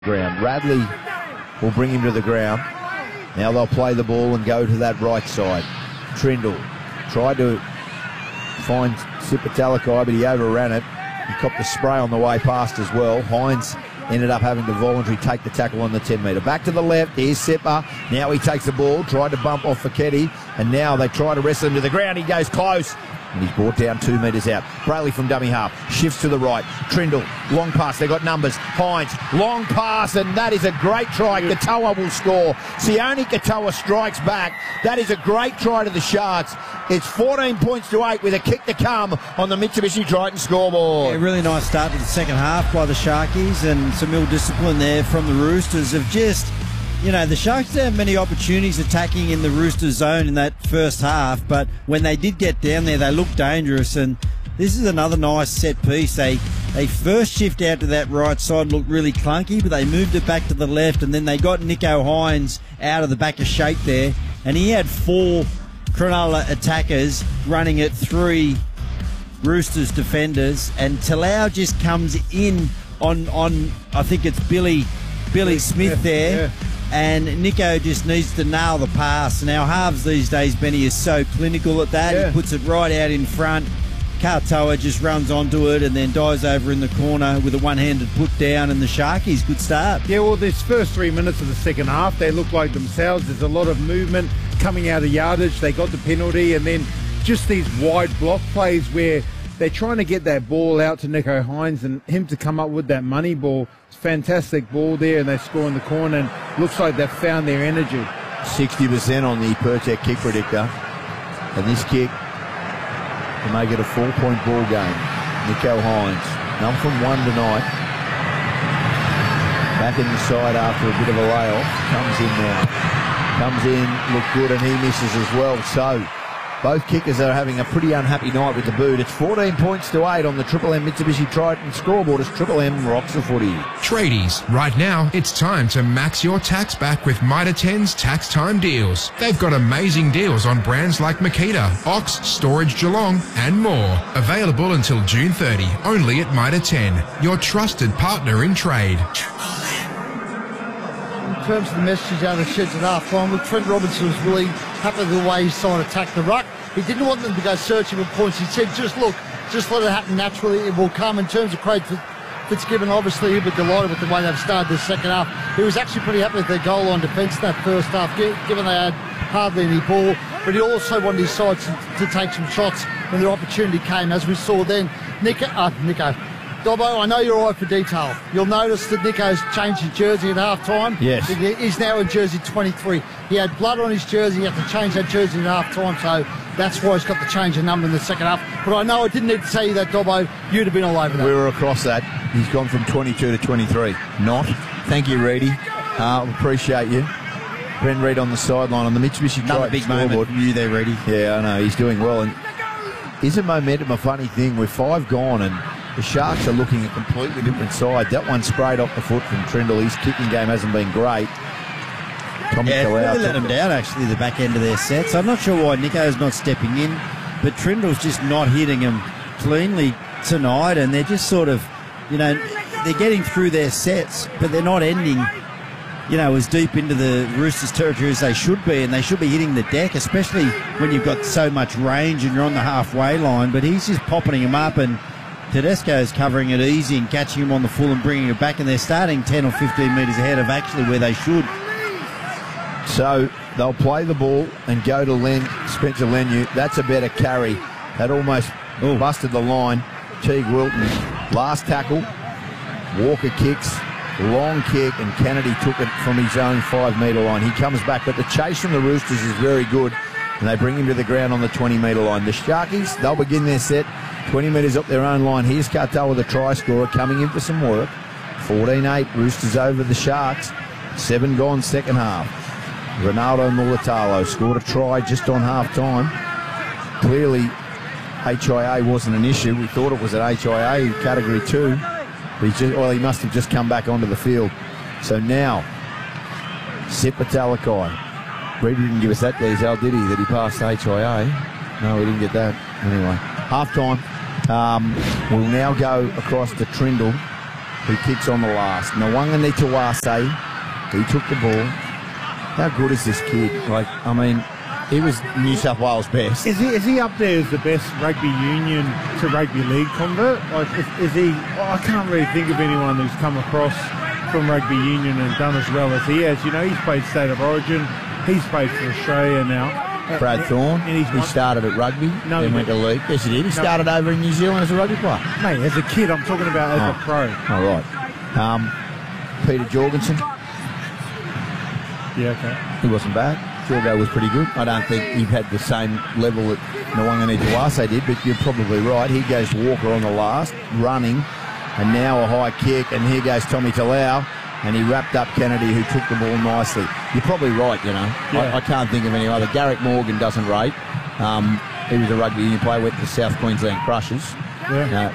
ground. Radley will bring him to the ground. Now they'll play the ball and go to that right side. Trindle tried to find Sipatalakai, but he overran it. He copped a spray on the way past as well. Hines ended up having to voluntarily take the tackle on the 10-metre. Back to the left, here's Seppa. Now he takes the ball, tried to bump off Fiketti, and now they try to wrestle him to the ground. He goes close, and he's brought down 2 metres out. Brayley from dummy half, shifts to the right. Trindle, long pass, they've got numbers. Hines, long pass, and that is a great try. Katoa will score. Sione Katoa strikes back. That is a great try to the Sharks. It's 14 points to 8 with a kick to come on the Mitsubishi Triton scoreboard. Yeah, really nice start to the second half by the Sharkies, and some ill discipline there from the Roosters of just, you know, the Sharks didn't have many opportunities attacking in the Roosters zone in that first half, but when they did get down there, they looked dangerous, and this is another nice set piece. They first shift out to that right side, looked really clunky, but they moved it back to the left, and then they got Nicho Hines out of the back of shape there, and he had 4 Cronulla attackers running at 3 Roosters defenders, and Talau just comes in on I think it's Billy Smith there. Yeah. And Nico just needs to nail the pass. Now, halves these days, Benny, is so clinical at that. Yeah. He puts it right out in front. Katoa just runs onto it and then dives over in the corner with a one-handed put down, and the Sharkies, good start. Yeah, well, this first 3 minutes of the second half, they look like themselves. There's a lot of movement coming out of yardage. They got the penalty, and then just these wide block plays where they're trying to get that ball out to Nicho Hines and him to come up with that money ball. It's a fantastic ball there, and they score in the corner, and looks like they've found their energy. 60% on the Pertec kick predictor, and this kick to make it a 4-point ball game. Nicho Hines, none from 1 tonight. Back in the side after a bit of a layoff. Comes in now. Comes in, looked good, and he misses as well. So both kickers are having a pretty unhappy night with the boot. It's 14 points to 8 on the Triple M Mitsubishi Triton scoreboard as Triple M rocks the footy. Tradies, right now it's time to max your tax back with Mitre 10's Tax Time Deals. They've got amazing deals on brands like Makita, Ox, Storage Geelong and more. Available until June 30, only at Mitre 10, your trusted partner in trade. In terms of the messages out of the sheds at half-time, look, Trent Robinson was really happy with the way he's trying to attack the ruck. He didn't want them to go searching for points. He said, just let it happen naturally. It will come. In terms of Craig Fitzgibbon, obviously he'll be delighted with the way they've started the second half. He was actually pretty happy with their goal line defence in that first half, given they had hardly any ball. But he also wanted his side to take some shots when their opportunity came, as we saw then. Nico, Dobbo, I know you're all right for detail. You'll notice that Nico's changed his jersey at half-time. Yes. He's now in jersey 23. He had blood on his jersey. He had to change that jersey at half-time, so that's why he's got the change of number in the second half. But I know I didn't need to tell you that, Dobbo. You'd have been all over that. We were across that. He's gone from 22 to 23. Not. Thank you, Reedy. Appreciate you. Ben Reid on the sideline on the Mitsubishi Another big moment from you there, Reedy. Yeah, I know. He's doing well. And isn't momentum a funny thing? We're 5 gone and the Sharks are looking a completely different side. That one sprayed off the foot from Trindle. His kicking game hasn't been great. Tommy Talau really let them down, actually, the back end of their sets. I'm not sure why Nico's not stepping in, but Trindle's just not hitting them cleanly tonight, and they're just sort of, you know, they're getting through their sets, but they're not ending, you know, as deep into the Roosters' territory as they should be, and they should be hitting the deck, especially when you've got so much range and you're on the halfway line, but he's just popping them up, and Tedesco's covering it easy and catching him on the full and bringing it back, and they're starting 10 or 15 metres ahead of actually where they should. So they'll play the ball and go to Spencer Leniu. That's a better carry. That almost busted the line. Teague Wilton, last tackle. Walker kicks, long kick, and Kennedy took it from his own 5-metre line. He comes back, but the chase from the Roosters is very good, and they bring him to the ground on the 20-metre line. The Sharkies, they'll begin their set 20 metres up their own line. Here's Katoa, the try scorer, coming in for some work. 14-8, Roosters over the Sharks. 7 gone second half. Ronaldo Mulatalo scored a try just on half-time. Clearly, HIA wasn't an issue. We thought it was an HIA Category 2. But he must have just come back onto the field. So now, Sipatalakai. Reedy didn't give us that detail, did he, that he passed HIA? No, we didn't get that. Anyway, half-time. We'll now go across to Trindle. who kicks on the last. Nwanga Nitawase, he took the ball. How good is this kid? Like, I mean, he was New South Wales best. Is he up there as the best rugby union to rugby league convert? Like, is he? I can't really think of anyone who's come across from rugby union and done as well as he has. You know, he's played State of Origin. He's played for Australia now. Brad Thorne, and he started at rugby, then went to league. Yes, he did. He started over in New Zealand as a rugby player. Mate, as a kid, I'm talking about as a pro. All right. Peter Jorgensen. Yeah, okay. He wasn't bad. Jorgo was pretty good. I don't think he had the same level that Nwanga Nitawase did, but you're probably right. He goes to Walker on the last, running, and now a high kick, and here goes Tommy Talau, and he wrapped up Kennedy, who took the ball nicely. You're probably right, you know. Yeah. I can't think of any other. Garrick Morgan doesn't rate. He was a rugby union player, went to the South Queensland Crushers. Yeah.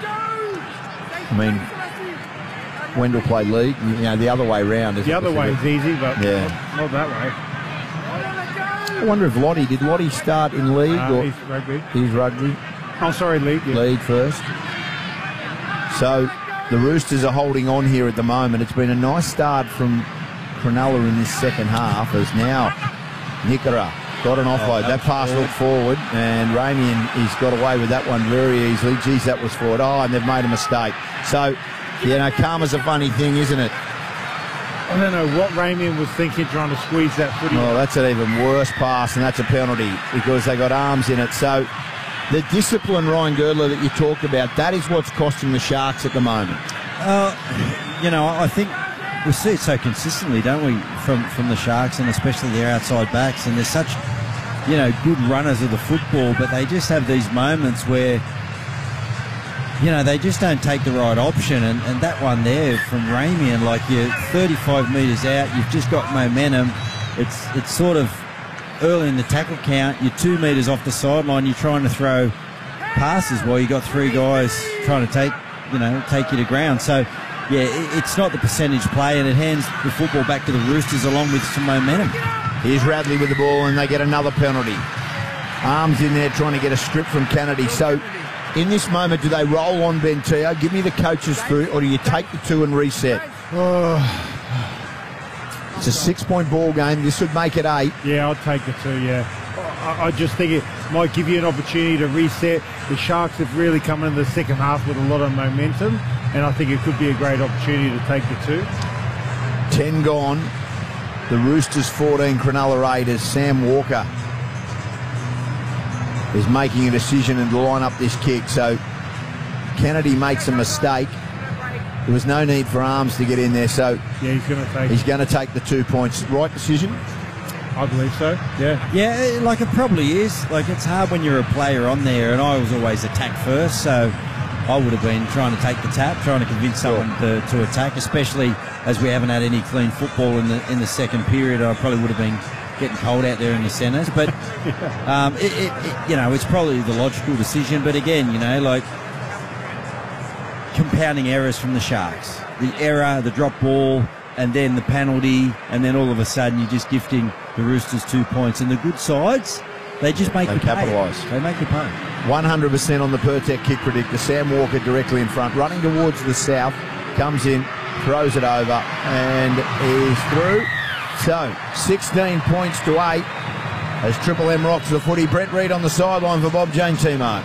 I mean, Wendell played league, you know, the other way round. The other way is easy, but yeah. not that way. I wonder if did Lottie start in league? Or He's rugby. He's rugby. Oh, sorry, league. Yeah. League first. So the Roosters are holding on here at the moment. It's been a nice start from Cronulla in this second half, as now Nikora got an offload. That pass looked forward, and Ramian, he's got away with that one very easily. Geez, that was forward. Oh, and they've made a mistake. So, you know, karma's a funny thing, isn't it? I don't know what Ramian was thinking trying to squeeze that footy. Well, that's an even worse pass, and that's a penalty because they got arms in it. So the discipline, Ryan Girdler, that you talked about, that is what's costing the Sharks at the moment. You know, I think we see it so consistently, don't we, from the Sharks, and especially their outside backs, and they're such, you know, good runners of the football, but they just have these moments where, you know, they just don't take the right option, and that one there from Ramian, like you're 35 metres out, you've just got momentum, it's sort of early in the tackle count, you're 2 metres off the sideline, you're trying to throw passes while you got three guys trying to take you to ground. So, yeah, it's not the percentage play, and it hands the football back to the Roosters along with some momentum. Here's Radley with the ball, and they get another penalty. Arms in there trying to get a strip from Kennedy. So in this moment, do they roll on Bentio? Give me the coaches through, or do you take the 2 and reset? It's a 6-point ball game. This would make it 8. Yeah, I'll take the 2, yeah. I just think it might give you an opportunity to reset. The Sharks have really come into the second half with a lot of momentum, and I think it could be a great opportunity to take the 2. 10 gone. The Roosters 14, Cronulla 8, as Sam Walker is making a decision and to line up this kick. So Kennedy makes a mistake. There was no need for arms to get in there, so yeah, he's going to take the 2 points. Right decision? I believe so, yeah. Yeah, like it probably is. Like, it's hard when you're a player on there, and I was always attack first, so I would have been trying to take the tap, trying to convince someone to attack, especially as we haven't had any clean football in the second period. I probably would have been getting cold out there in the centres, but you know, it's probably the logical decision. But again, you know, like compounding errors from the Sharks, the error, the drop ball, and then the penalty, and then all of a sudden you're just gifting the Roosters 2 points. And the good sides, they just make the capitalise. They make the pay. 100% on the Pertec kick predictor. Sam Walker directly in front, running towards the south, comes in, throws it over, and is through. So 16 points to 8 as Triple M rocks the footy. Brett Reid on the sideline for Bob Jane Timo.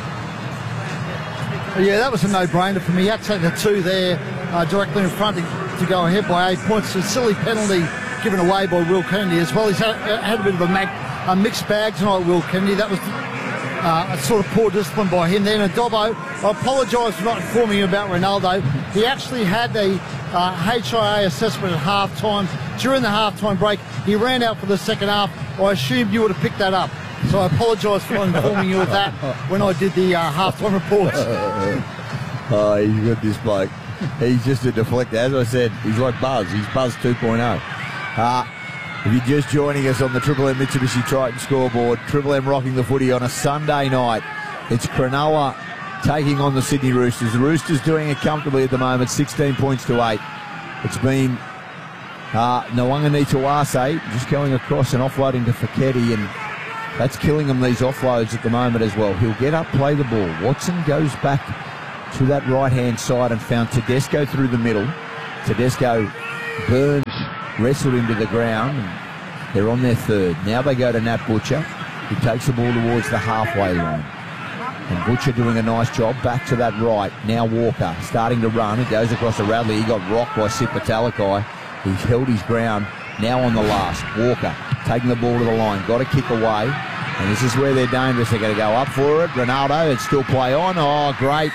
Yeah, that was a no-brainer for me. He had to take the 2 there directly in front to go ahead by 8 points. A silly penalty given away by Will Kennedy as well. He's had a bit of a mixed bag tonight, Will Kennedy. That was a sort of poor discipline by him then. And Dobbo, I apologise for not informing you about Ronaldo. He actually had a HIA assessment at half-time. During the half-time break, he ran out for the second half. I assumed you would have picked that up. So I apologise for not informing you of that when I did the half-time reports. Oh, he's got this bloke. He's just a deflector. As I said, he's like Buzz. He's Buzz 2.0. If you're just joining us on the Triple M Mitsubishi Triton scoreboard, Triple M rocking the footy on a Sunday night. It's Cronulla taking on the Sydney Roosters. The Roosters doing it comfortably at the moment, 16 points to 8. It's been Nwanga Nitawase just going across and offloading to Fekete, and that's killing them, these offloads at the moment as well. He'll get up, play the ball. Watson goes back to that right-hand side and found Tedesco through the middle. Tedesco, Burns wrestled him to the ground. And they're on their third. Now they go to Nat Butcher, who takes the ball towards the halfway line. And Butcher doing a nice job back to that right. Now Walker starting to run. It goes across to Radley. He got rocked by Sipa Talakai. He's held his ground. Now on the last. Walker taking the ball to the line. Got to kick away. And this is where they're dangerous. They're going to go up for it. Ronaldo, it's still play on. Oh, great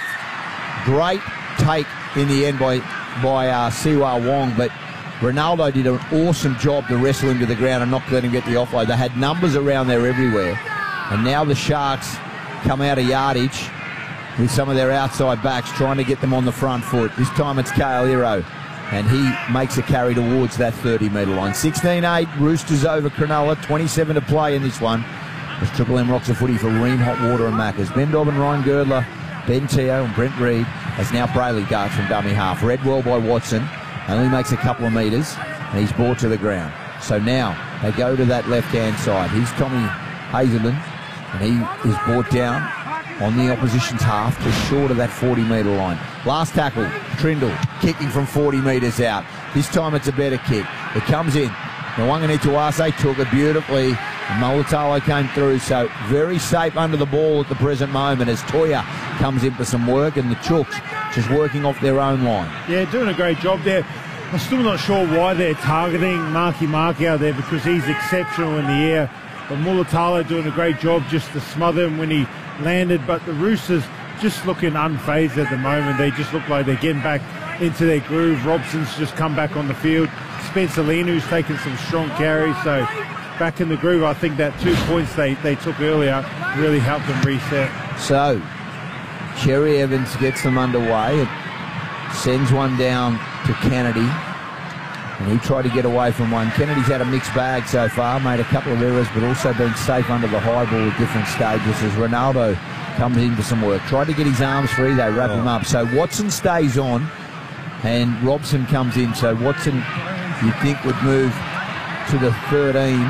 take in the end by Siwa Wong. But Ronaldo did an awesome job to wrestle him to the ground and not let him get the offload. They had numbers around there everywhere. And now the Sharks come out of yardage with some of their outside backs trying to get them on the front foot. This time it's Kale Hero, and he makes a carry towards that 30-metre line. 16-8, Roosters over Cronulla, 27 to play in this one. As Triple M rocks a footy for Ream, Hot Water and Maccas. Ben Dobbin, Ryan Girdler, Ben Teo and Brent Reid, as now Brayley darts from dummy half. Read well by Watson, only makes a couple of metres, and he's brought to the ground. So now they go to that left-hand side. Here's Tommy Hazelden, and he is brought down on the opposition's half, just short of that 40-metre line. Last tackle, Trindle, kicking from 40 metres out. This time it's a better kick. It comes in. Nwanganituase took it beautifully. Mulatalo came through, so very safe under the ball at the present moment as Toya comes in for some work, and the Chooks just working off their own line. Yeah, doing a great job there. I'm still not sure why they're targeting Marky out there, because he's exceptional in the air. But Mulatalo doing a great job just to smother him when he landed. But the Roosters just looking unfazed at the moment. They just look like they're getting back into their groove. Robson's just come back on the field. Spencer Linu's taken some strong carries. So back in the groove. I think that 2 points they took earlier really helped them reset. So Cherry Evans gets them underway. It sends one down to Kennedy. And he tried to get away from one. Kennedy's had a mixed bag so far, made a couple of errors, but also been safe under the high ball at different stages as Ronaldo comes in for some work. Tried to get his arms free, they wrap him up. So Watson stays on, and Robson comes in. So Watson, you'd think, would move to the 13.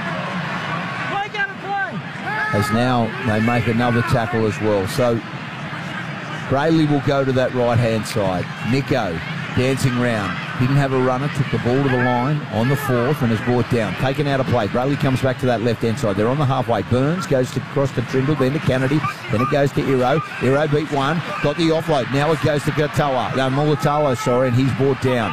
As now they make another tackle as well. So Brayley will go to that right-hand side. Nico dancing round. Didn't have a runner, took the ball to the line on the fourth and is brought down. Taken out of play. Brayley comes back to that left-hand side. They're on the halfway. Burns goes across to Trindle, then to Kennedy, then it goes to Iro. Iro beat one, got the offload. Now it goes to Mulatalo, and he's brought down.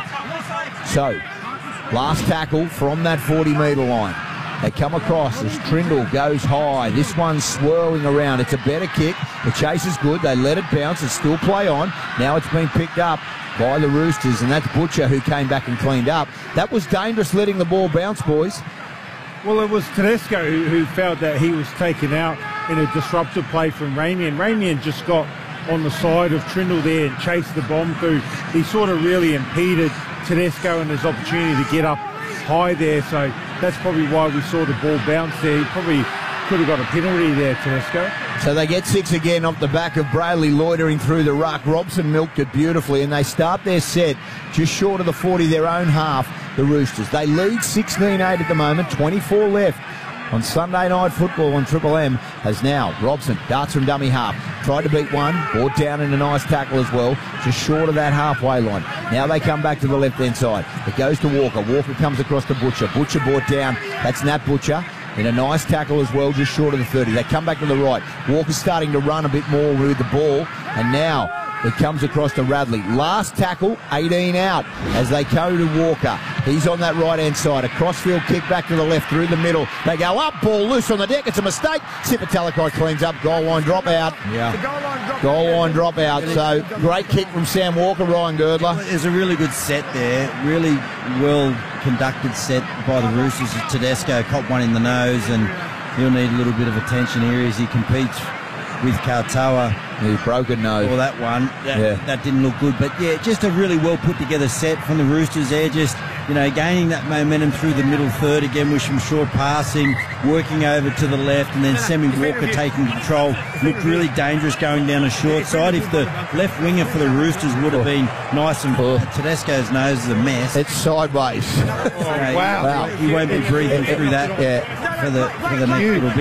So, last tackle from that 40-metre line. They come across as Trindle goes high. This one's swirling around. It's a better kick. The chase is good. They let it bounce. It's still play on. Now it's been picked up by the Roosters, and that's Butcher who came back and cleaned up. That was dangerous, letting the ball bounce, boys. Well, it was Tedesco who felt that he was taken out in a disruptive play from Ramian. Ramian just got on the side of Trindle there and chased the bomb through. He sort of really impeded Tedesco and his opportunity to get up high there, so that's probably why we saw the ball bounce there. He probably could have got a penalty there, Tedesco. So they get 6 again off the back of Brayley loitering through the ruck. Robson milked it beautifully, and they start their set just short of the 40, their own half, the Roosters. They lead 16-8 at the moment, 24 left on Sunday Night Football on Triple M. As now Robson darts from dummy half, tried to beat one, brought down in a nice tackle as well, just short of that halfway line. Now they come back to the left-hand side. It goes to Walker. Walker comes across to Butcher. Butcher brought down. That's Nat Butcher in a nice tackle as well, just short of the 30. They come back to the right. Walker's starting to run a bit more with the ball, and now it comes across to Radley. Last tackle, 18 out as they go to Walker. He's on that right-hand side. A crossfield kick back to the left through the middle. They go up, ball loose on the deck. It's a mistake. Sipa Talakai cleans up. Goal line dropout. Yeah. Goal line dropout. So great kick from Sam Walker, Ryan Girdler. There's a really good set there. Really well conducted set by the Roosters. Tedesco caught one in the nose, and he'll need a little bit of attention here as he competes with Kautoa. His broken nose. Well, that one, that didn't look good. But, yeah, just a really well-put-together set from the Roosters there. Just, gaining that momentum through the middle third again with some short passing, working over to the left, and then Sammy Walker taking control. Looked really dangerous going down the short side. If the left winger for the Roosters would have been nice and Tedesco's nose is a mess. It's sideways. Wow. He won't be breathing through that for the next little bit.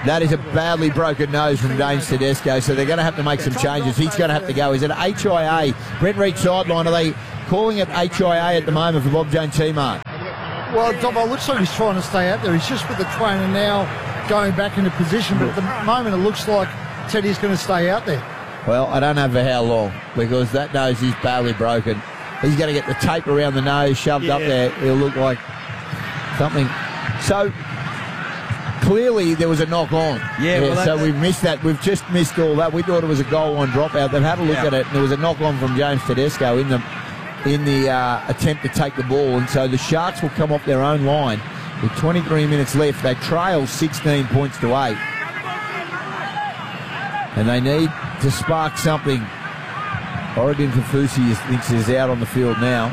That is a badly broken nose from James Tedesco, so they're going to have to make some changes. He's going to have to go. Is it HIA? Brent Reed sideline. Are they calling it HIA at the moment for Bob Jones T-Mark? Well, Dobbo, looks like he's trying to stay out there. He's just with the trainer now going back into position, but at the moment it looks like Teddy's going to stay out there. Well, I don't know for how long, because that nose is badly broken. He's going to get the tape around the nose shoved up there. It'll look like something. So clearly there was a knock on. So we've missed that. We've just missed all that. We thought it was a goal line dropout. They've had a look at it, and there was a knock on from James Tedesco in the attempt to take the ball, and so the Sharks will come off their own line with 23 minutes left. They trail 16 points to 8, and they need to spark something. Oregon Kafusi thinks is out on the field now.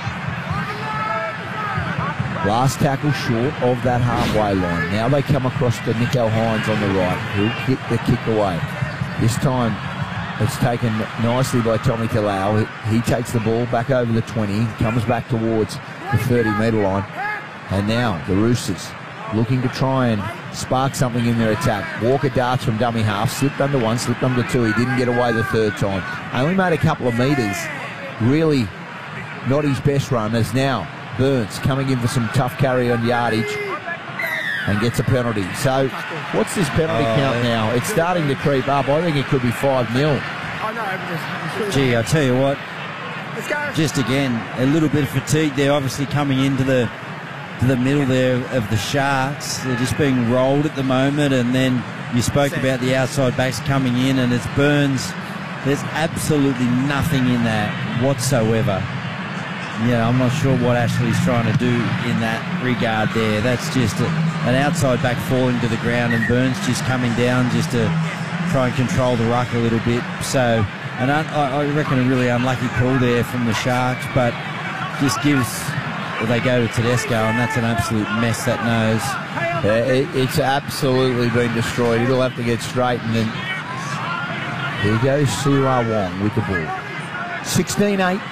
Last tackle short of that halfway line. Now they come across to Nico Hines on the right, who'll kick the kick away. This time it's taken nicely by Tommy Talau. He takes the ball back over the 20, comes back towards the 30-metre line. And now the Roosters looking to try and spark something in their attack. Walker darts from dummy half, slipped under one, slipped under two. He didn't get away the third time. Only made a couple of metres. Really not his best run, as now Burns coming in for some tough carry on yardage and gets a penalty. So what's this penalty count now? It's starting to creep up. I think it could be 5-0. Gee, I tell you what, just again, a little bit of fatigue there, obviously coming into the middle there of the Sharks. They're just being rolled at the moment, and then you spoke about the outside backs coming in, and it's Burns. There's absolutely nothing in that whatsoever. Yeah, I'm not sure what Ashley's trying to do in that regard there. That's just an outside back falling to the ground, and Burns just coming down just to try and control the ruck a little bit. So, and I reckon a really unlucky call there from the Sharks, but just gives, well, they go to Tedesco, and that's an absolute mess, that nose. Yeah, it's absolutely been destroyed. It'll have to get straightened, and here goes Siwa Wong with the ball. 16-8.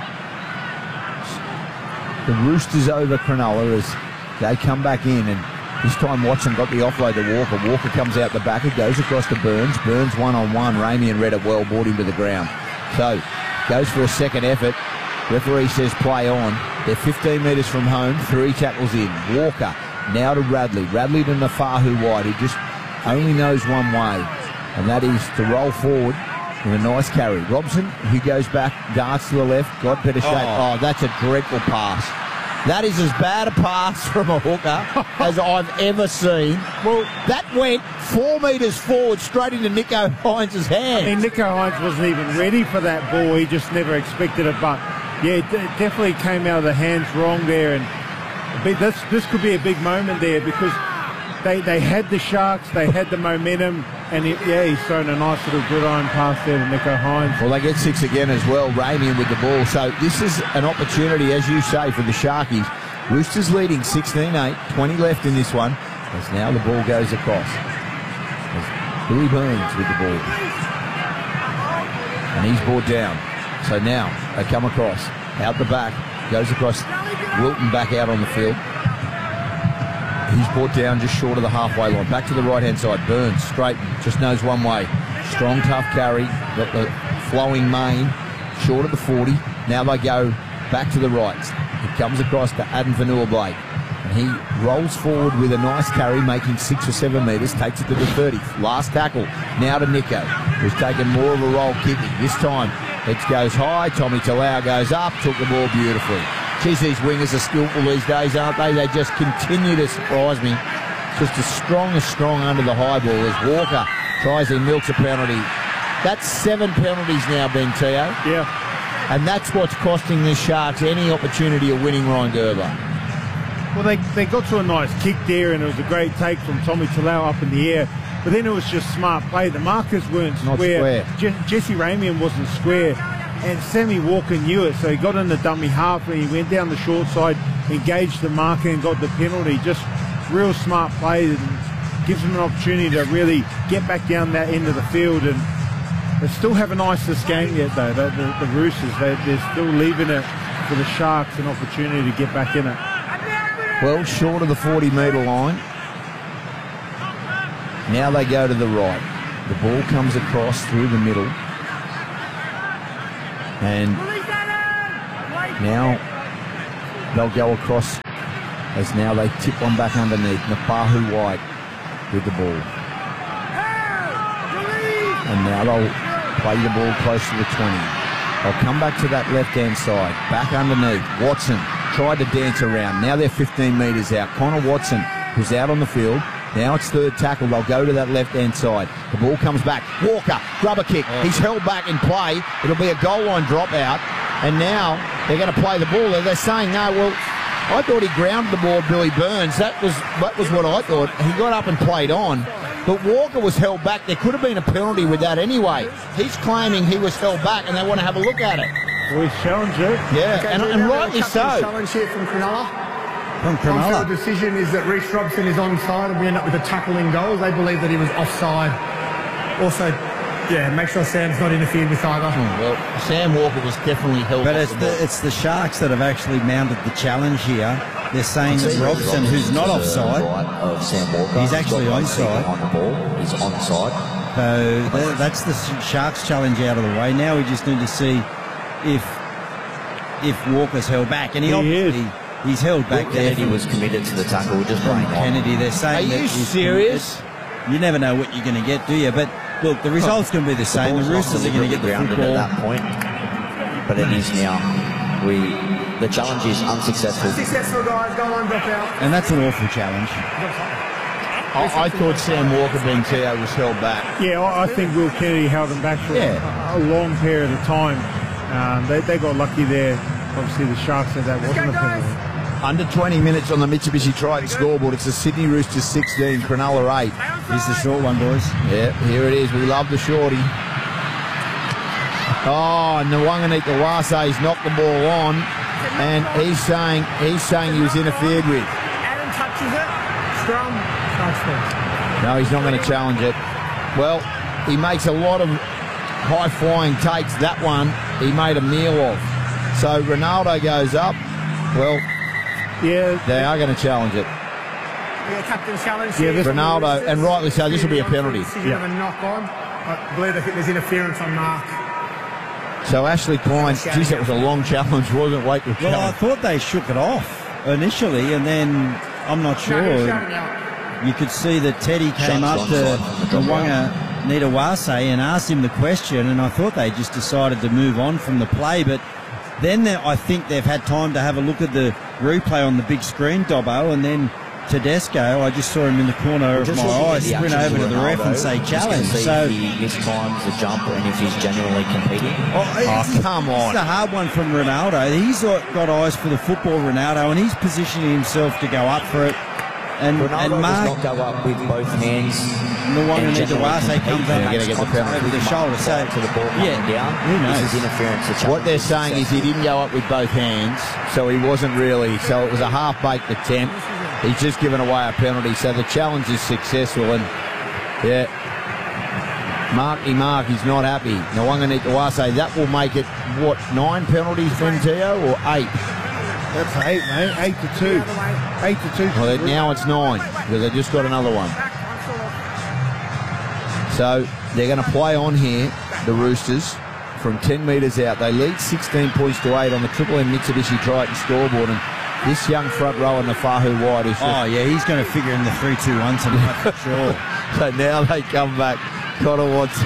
The Roosters over Cronulla as they come back in, and this time Watson got the offload to Walker. Walker comes out the back. It goes across to Burns. Burns one-on-one. Ramey and read it well, brought him to the ground. So goes for a second effort. Referee says play on. They're 15 metres from home. 3 tackles in. Walker now to Radley. Radley to Nafahu wide, who just only knows one way, and that is to roll forward with a nice carry. Robson, who goes back, darts to the left, got better shape. Oh, that's a dreadful pass. That is as bad a pass from a hooker as I've ever seen. Well, that went 4 metres forward straight into Nico Hines' hand. I mean, Nico Hines wasn't even ready for that ball. He just never expected it. But, yeah, it definitely came out of the hands wrong there. And this could be a big moment there, because they had the Sharks, they had the momentum, and he's thrown a nice little gridiron pass there to Nico Hines. Well, they get 6 again as well, Ramey with the ball. So this is an opportunity, as you say, for the Sharkies. Roosters leading 16-8, 20 left in this one, as now the ball goes across. There's Billy Burns with the ball. And he's brought down. So now they come across, out the back, goes across, Wilton back out on the field. He's brought down just short of the halfway line. Back to the right-hand side. Burns, straight, just knows one way. Strong, tough carry. Got the flowing mane. Short of the 40. Now they go back to the right. He comes across to Adam Vanua-Blake. And he rolls forward with a nice carry, making 6 or 7 metres. Takes it to the 30. Last tackle. Now to Nico, who's taken more of a roll kicking. This time it goes high. Tommy Talau goes up. Took the ball beautifully. Geez, these wingers are skillful these days, aren't they? They just continue to surprise me. Just as strong under the high ball as Walker tries and milks a penalty. That's 7 penalties now, Ben Teo. Yeah. And that's what's costing the Sharks any opportunity of winning Ryan Gerber. Well, they got to a nice kick there, and it was a great take from Tommy Talau up in the air. But then it was just smart play. The markers weren't square. Jesse Ramian wasn't square. And Sammy Walker knew it, so he got in the dummy half and he went down the short side, engaged the marker and got the penalty. Just real smart play, and gives him an opportunity to really get back down that end of the field. And they still haven't iced this game yet, though. The Roosters, they're still leaving it for the Sharks an opportunity to get back in it. Well, short of the 40-metre line. Now they go to the right. The ball comes across through the middle. And now they'll go across as now they tip one back underneath. Nafahu White with the ball. And now they'll play the ball close to the 20. They'll come back to that left-hand side. Back underneath. Watson tried to dance around. Now they're 15 metres out. Connor Watson, who's out on the field. Now it's third tackle. They'll go to that left-hand side. The ball comes back. Walker, rubber kick. He's held back in play. It'll be a goal line dropout. And now they're going to play the ball. They're saying, no, well, I thought he grounded the ball, Billy Burns. That was what I thought. He got up and played on. But Walker was held back. There could have been a penalty with that anyway. He's claiming he was held back, and they want to have a look at it. Well, he's challenged it. Yeah, Okay, and rightly so. Challenge here from Cronulla. From Cronulla. The decision is that Reece Robson is onside, and we end up with a tackle in goals. They believe that he was offside. Also, yeah, make sure Sam's not interfered with either. Well, Sam Walker was definitely held But off the ball. it's the Sharks that have actually mounted the challenge here. They're saying that Robson, who's not offside, Of Sam Walker. he's actually onside. On the ball. He's onside. So that's the Sharks challenge out of the way. Now we just need to see if Walker's held back. And he's held back there. Kennedy was committed to the tackle, just playing on. Kennedy, they're saying Are you serious? You never know what you're going to get, do you? But look, the result's going to be the same. The Roosters are going to get the grounded football. at that point, but it is now. The challenge is unsuccessful. Successful, guys. Go on, drop out. And that's an awful challenge. I thought Sam Walker being TO was held back. Yeah, I think Will Kennedy held them back for a long period of time. They got lucky there. Obviously, the Sharks said that wasn't a penalty. Under 20 minutes on the Mitsubishi Triton scoreboard. It's the Sydney Roosters 16, Cronulla 8. Here's the short one, boys. Yeah, here it is. We love the shorty. Oh, Nwanganita Wase's knocked the ball on, and he's saying he was interfered with. Adam touches it. Scrum. No, he's not going to challenge it. Well, he makes a lot of high-flying takes. That one, he made a meal of. So Ronaldo goes up. Well, Yeah, they are going to challenge it. Yeah, captain challenge. Yeah, this- Ronaldo, and rightly so, this will be a penalty. Decision of a knock on. I believe they think there's interference on Mark. So Ashley Klein, geez, that was a long challenge, wasn't it? Wait, Well, I challenge. thought they shook it off initially, and then I'm not sure. You could see that Teddy came Shots up to onside from the Nwanga Nitawase and asked him the question, and I thought they just decided to move on from the play, but then I think they've had time to have a look at the replay on the big screen, Dobbo, and then Tedesco, I just saw him in the corner of my eye sprint over to the ref and say challenge. So if he mistimes the jump and if he's genuinely competing. Come on. It's a hard one from Ronaldo. He's got eyes for the football, Ronaldo, and he's positioning himself to go up for it. And Ronaldo Mark does not go up with both hands. Nwanga and generally Nitawase compete. comes They're up gonna get the penalty. over the shoulder. So to the ball coming down. who knows? This is interference. The What challenge they're is saying is he didn't go up with both hands, so he wasn't really. So it was a half-baked attempt. He's just given away a penalty, so the challenge is successful. And yeah, Mark, he's not happy. Nwanga Nitawase, that will make it what 9 penalties then, Teo, or 8? that's 8, mate. 8-2. 8-2. Well, now it's 9 because they just got another one. So they're going to play on here, the Roosters, from 10 metres out. They lead 16 points to 8 on the Triple M Mitsubishi Triton scoreboard. And this young front rower, Nafahu White, is just... Oh, yeah, he's going to figure in the 3-2-1 tonight for sure. So now they come back. Connor Watson.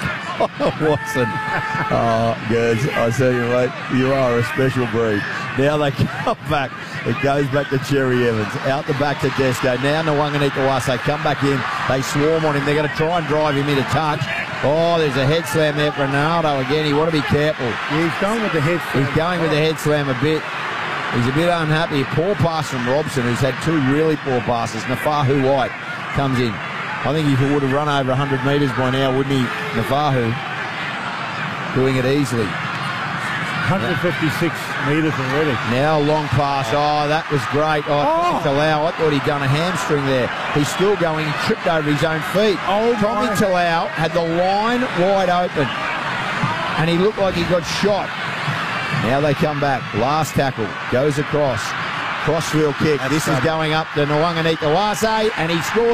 Oh, guys, I tell you, mate, you are a special breed. Now they come back. It goes back to Cherry Evans. Out the back to Desco. Now Nwanga Nitawase come back in. They swarm on him. They're going to try and drive him into touch. Oh, there's a head slam there for Ronaldo again. You want to be careful. Yeah, he's going with the head. He's going with the head slam a bit. He's a bit unhappy. Poor pass from Robson, who's had 2 really poor passes. Nafahu White comes in. I think he would have run over 100 metres by now, wouldn't he, Nafahu? Doing it easily. 156 metres already. Now long pass. Oh, that was great. Talau, I thought he'd done a hamstring there. He's still going. He tripped over his own feet. Tommy Talau had the line wide open, and he looked like he got shot. Now they come back. Last tackle. Goes across. Crossfield kick. This is going up to Nwanga Nitawase, and he scores.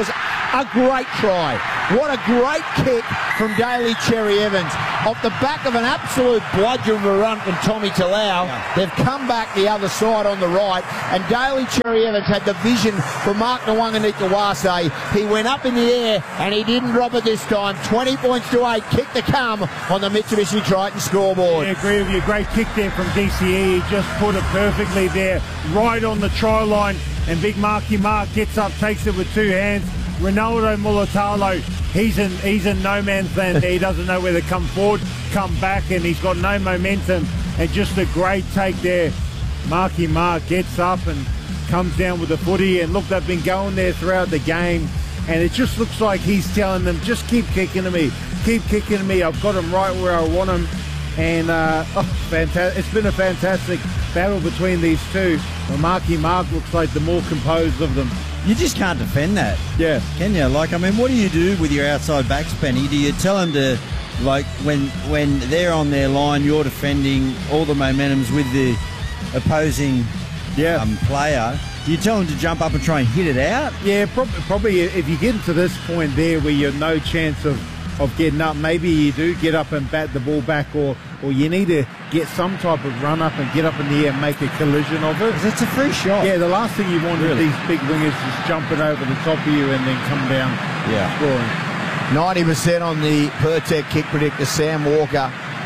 A great try. What a great kick from Daly Cherry Evans. Off the back of an absolute bludgeon of a run from Tommy Talau. Yeah. They've come back the other side on the right, and Daly Cherry Evans had the vision for Mark Nwanganitawase. He went up in the air, and he didn't drop it this time. 20 points to 8. Kick to come on the Mitsubishi Triton scoreboard. I agree with you. Great kick there from DCE. He just put it perfectly there, right on the try line. And big Marky Mark gets up, takes it with two hands. Ronaldo Mulatalo, he's in no man's land there. He doesn't know whether to come forward, come back, and he's got no momentum. And just a great take there. Marky Mark gets up and comes down with the footy. And look, they've been going there throughout the game. And it just looks like he's telling them, just keep kicking to me. Keep kicking to me. I've got him right where I want him. And fantastic! It's been a fantastic battle between these two. Well, Marky Mark looks like the more composed of them. You just can't defend that. Yeah. Can you? Like, I mean, what do you do with your outside backs, Penny? Do you tell them to, like, when they're on their line, you're defending all the momentums with the opposing player, do you tell them to jump up and try and hit it out? Yeah, probably if you get to this point there where you're no chance of getting up, maybe you do get up and bat the ball back, or you need to get some type of run up and get up in the air and make a collision of it. It's a free shot. Yeah, the last thing you want is these big wingers just jumping over the top of you and then come down scoring. 90% on the Pertec kick predictor, Sam Walker.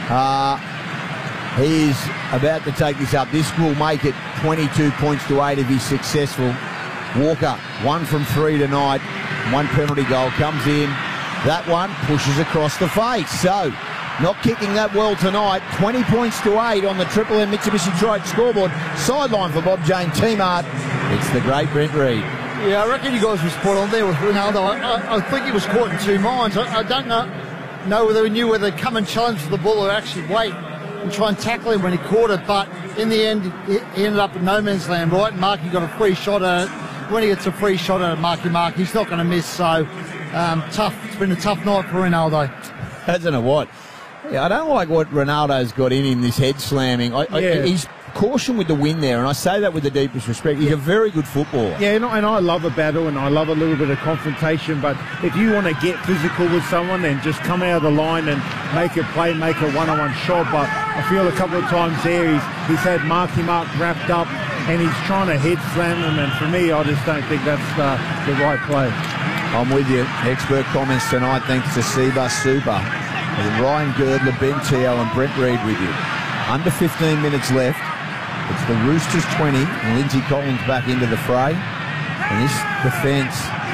He's about to take this up. This will make it 22 points to 8 if he's successful. Walker, 1 from 3 tonight. 1 penalty goal comes in. That one pushes across the face. So, not kicking that well tonight. 20 points to 8 on the Triple M Mitsubishi Triton scoreboard. Sideline for Bob Jane T-Mart. It's the great Brent Reid. Yeah, I reckon you guys were spot on there with Ronaldo. I think he was caught in two minds. I don't know whether he knew whether to come and challenge for the ball or actually wait and try and tackle him when he caught it. But in the end, he ended up in no man's land, right? And Marky got a free shot at it. When he gets a free shot at Marky Mark, he's not going to miss. So, tough. It's been a tough night for Ronaldo. Hasn't it what? Yeah, I don't like what Ronaldo's got in him, this head slamming. He's caution with the win there, and I say that with the deepest respect. He's a very good footballer. Yeah, and I love a battle, and I love a little bit of confrontation, but if you want to get physical with someone, then just come out of the line and make a play, make a one-on-one shot. But I feel a couple of times there he's had Marky Mark wrapped up, and he's trying to head slam him, and for me, I just don't think that's the right play. I'm with you. Expert comments tonight, thanks to Seabus Super. Ryan Girdler, Ben Teo and Brent Reid with you. Under 15 minutes left. It's the Roosters 20 and Lindsay Collins back into the fray. And this defence,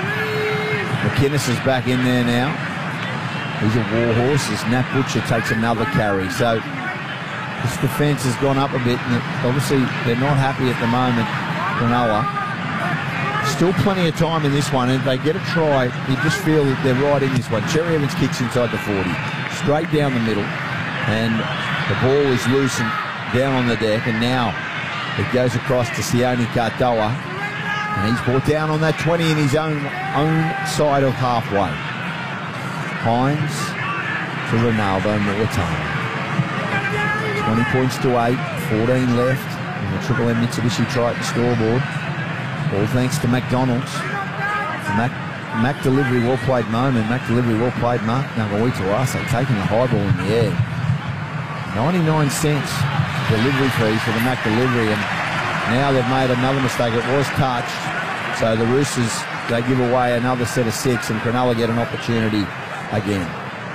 McInnes is back in there now. He's a warhorse as Nat Butcher takes another carry. So this defence has gone up a bit, and obviously they're not happy at the moment, Cronulla. Still plenty of time in this one, and if they get a try, you just feel that they're right in this one. Cherry Evans kicks inside the 40, straight down the middle, and the ball is loose and down on the deck, and now it goes across to Sione Katoa, and he's brought down on that 20 in his own side of halfway. Hines to Ronaldo Mulatalo. 20 points to 8, 14 left in the Triple M Mitsubishi Triton scoreboard. All thanks to McDonald's. Mac delivery, well played moment. Mac delivery, well played Mark Nwanganitawase taking the high ball in the air. 99 cents delivery fee for the Mac delivery, and now they've made another mistake. It was touched. So the Roosters, they give away another set of 6, and Cronulla get an opportunity again.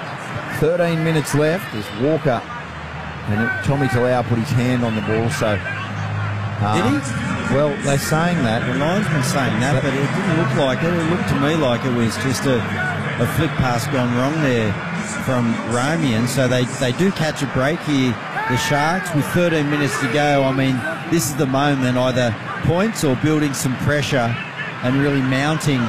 13 minutes left as Walker and Tommy Talau put his hand on the ball. So did he? Well, they're saying that. The linesman's saying that, but it didn't look like it. It looked to me like it was just a flick pass gone wrong there from Romian. So they do catch a break here, the Sharks, with 13 minutes to go. I mean, this is the moment, either points or building some pressure and really mounting,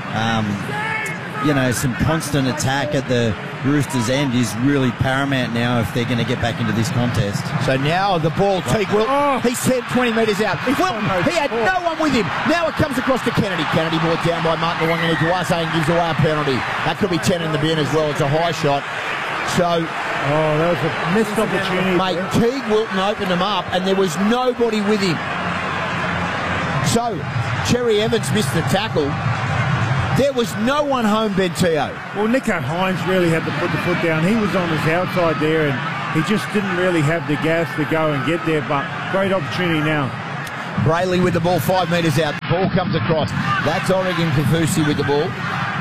some constant attack at the Roosters' end is really paramount now if they're going to get back into this contest. So now the ball, Teague Wilton, he's 20 metres out. Wilton, he had no one with him. Now it comes across to Kennedy. Kennedy brought down by Mark Nwanganitawase and gives away a penalty. That could be 10 in the bin as well. It's a high shot. So, that was a missed opportunity. Mate, Teague Wilton opened him up and there was nobody with him. So, Cherry Evans missed the tackle. There was no one home, Bentio. Well, Nico Hines really had to put the foot down. He was on his outside there, and he just didn't really have the gas to go and get there, but great opportunity now. Brayley with the ball 5 metres out. Ball comes across. That's Oregon Kafusi with the ball.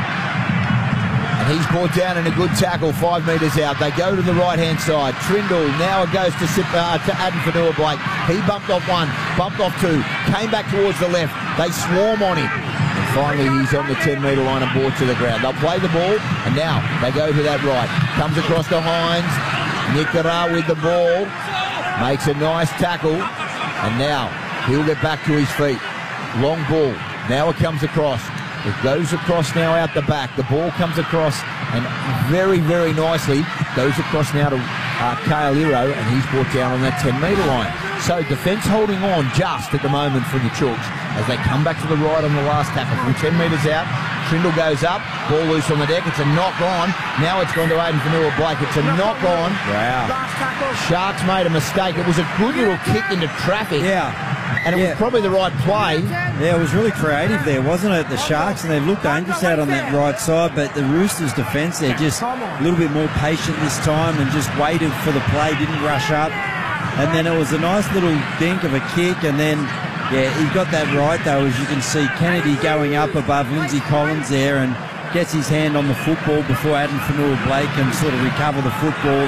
And he's brought down in a good tackle 5 metres out. They go to the right-hand side. Trindle, now it goes to Adam Fanua-Blake. He bumped off one, bumped off two, came back towards the left. They swarm on him. And finally, he's on the 10-metre line and brought to the ground. They'll play the ball, and now they go to that right. Comes across to Hines. Nikora with the ball. Makes a nice tackle. And now he'll get back to his feet. Long ball. Now it comes across. It goes across now out the back. The ball comes across and very, very nicely goes across now to Kale Iro, and he's brought down on that 10-metre line. So defence holding on just at the moment for the Chooks as they come back to the right on the last tackle from 10 metres out. Trindle goes up, ball loose on the deck. It's a knock on. Now it's gone to Aiden Fanua-Blake. It's a knock on. Wow. Sharks made a mistake. It was a good little kick into traffic. Yeah. And it was probably the right play. Yeah, it was really creative there, wasn't it? The Sharks, and they've looked dangerous out on that right side, but the Roosters' defence, they're just a little bit more patient this time and just waited for the play, didn't rush up. And then it was a nice little dink of a kick, and then, yeah, he got that right, though, as you can see. Kennedy going up above Lindsay Collins there and gets his hand on the football before Adam Fanua-Blake can sort of recover the football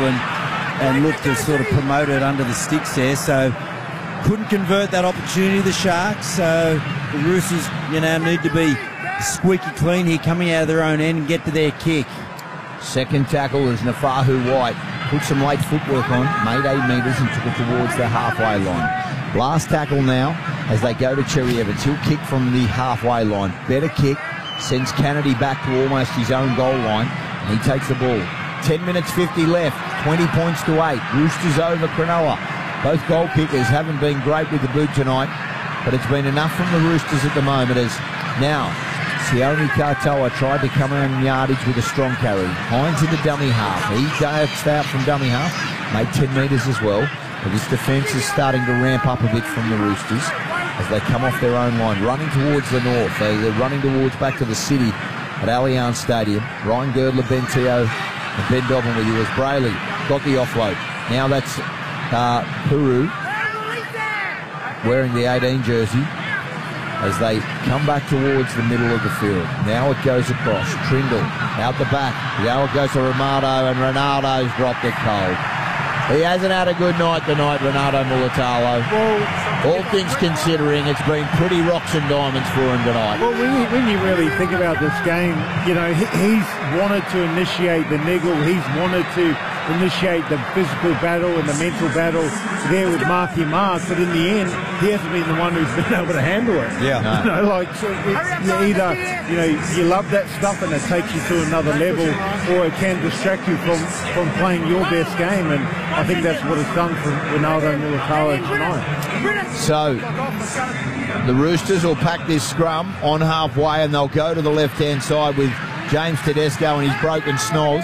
and look to sort of promote it under the sticks there. So couldn't convert that opportunity, the Sharks. So the Roosters, need to be squeaky clean here, coming out of their own end and get to their kick. Second tackle is Nafahu White. Put some late footwork on, made 8 metres and took it towards the halfway line. Last tackle now as they go to Cherry Evans. He'll kick from the halfway line. Better kick, sends Kennedy back to almost his own goal line, and he takes the ball. 10 minutes 50 left, 20 points to 8. Roosters over Cronulla. Both goal kickers haven't been great with the boot tonight, but it's been enough from the Roosters at the moment as now Sione Katoa tried to come around yardage with a strong carry. Hines in the dummy half. He ducks out from dummy half, made 10 metres as well. But this defence is starting to ramp up a bit from the Roosters as they come off their own line, running towards the north. They're running towards back to the city at Allianz Stadium. Ryan Girdler, Ben Teo and Ben Dobbin with you as Brayley got the offload. Now that's Puru wearing the 18 jersey as they come back towards the middle of the field. Now it goes across. Trindle out the back. Now it goes to Ronaldo, and Ronaldo's dropped it cold. He hasn't had a good night tonight, Renato Mulatalo. Well, all things considering, it's been pretty rocks and diamonds for him tonight. Well, when you really think about this game, he's wanted to initiate the niggle. He's wanted to initiate the physical battle and the mental battle there with Marky Mark, but in the end, he hasn't been the one who's been able to handle it. Yeah. No. You love that stuff and it takes you to another level, or it can distract you from playing your best game, and I think that's what it's done for Ronaldo Mulatalo tonight. So the Roosters will pack this scrum on halfway and they'll go to the left-hand side with James Tedesco and his broken snoz.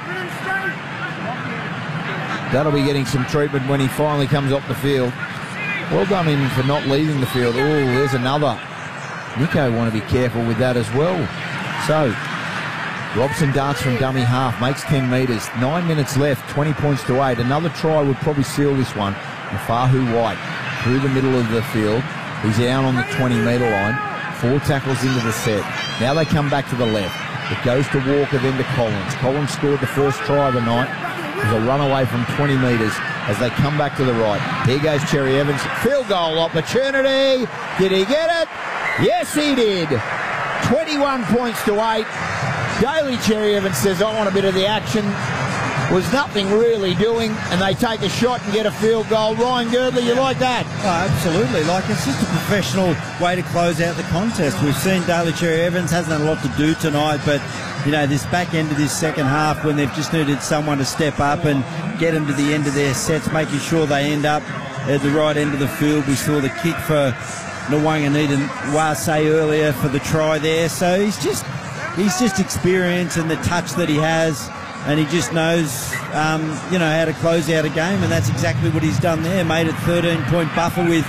That'll be getting some treatment when he finally comes off the field. Well done him for not leaving the field. Oh, there's another. Nico want to be careful with that as well. So Robson darts from dummy half, makes 10 metres. 9 minutes left, 20 points to 8. Another try would probably seal this one. Nafahu White through the middle of the field. He's down on the 20-metre line. 4 tackles into the set. Now they come back to the left. It goes to Walker, then to Collins. Collins scored the first try of the night. There's a runaway from 20 metres as they come back to the right. Here goes Cherry Evans. Field goal opportunity. Did he get it? Yes, he did. 21 points to 8. Daly Cherry Evans says, I want a bit of the action. Was nothing really doing, and they take a shot and get a field goal. Ryan Girdler, you like that? Oh, absolutely. It's just a professional way to close out the contest. We've seen Daly Cherry Evans hasn't had a lot to do tonight, but this back end of this second half when they've just needed someone to step up and get them to the end of their sets, making sure they end up at the right end of the field. We saw the kick for Nwanganita Wase earlier for the try there. So he's just experience and the touch that he has, and he just knows, how to close out a game, and that's exactly what he's done there. Made it 13-point buffer with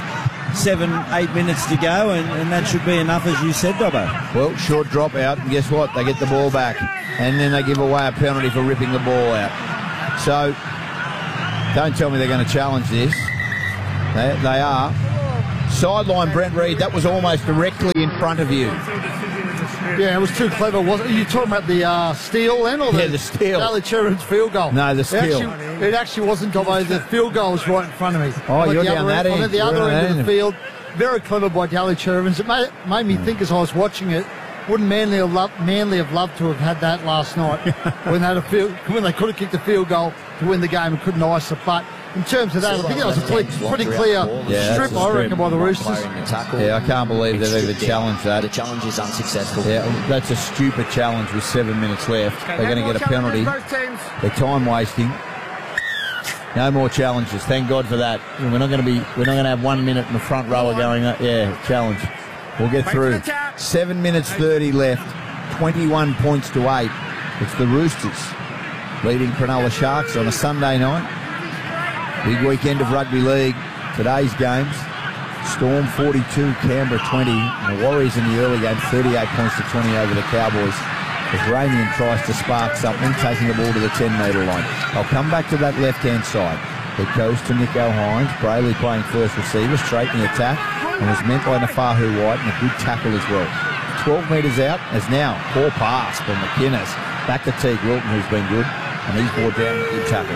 7-8 minutes to go, and that should be enough, as you said, Dobbo. Well, short drop out, and guess what? They get the ball back, and then they give away a penalty for ripping the ball out. So, don't tell me they're going to challenge this. They are. Sideline Brent Reid, that was almost directly in front of you. Yeah, it was too clever, wasn't it? Are you talking about the steal then? Or the steal. Daly Cherubin's field goal? No, the steal. It actually wasn't, Dobbo. The field goal was right in front of me. Oh, you're down that end. I'm at the other end of the field. Very clever by Daly Cherubins. It made me think as I was watching it, wouldn't Manly have loved to have had that last night when they could have kicked the field goal to win the game and couldn't ice it. But in terms of that, I think that was a pretty clear strip, I reckon, by the Roosters. Yeah, I can't believe they've even challenged that. The challenge is unsuccessful. Yeah, that's a stupid challenge with 7 minutes left. They're going to get a penalty. They're time wasting. No more challenges. Thank God for that. We're not going to have 1 minute in the front rower going. Challenge. We'll get through. 7 minutes 30 left. 21 points to 8. It's the Roosters leading Cronulla Sharks on a Sunday night. Big weekend of rugby league. Today's games. Storm 42, Canberra 20. And the Warriors in the early game 38 points to 20 over the Cowboys. As Ramian tries to spark something, taking the ball to the 10-metre line. I'll come back to that left-hand side. It goes to Nico Hines. Brayley playing first receiver, straight in the attack, and was met by Nafahu White, and a good tackle as well. 12 metres out, as now, poor pass from McInnes. Back to Teague Wilton, who's been good, and he's brought down a good tackle.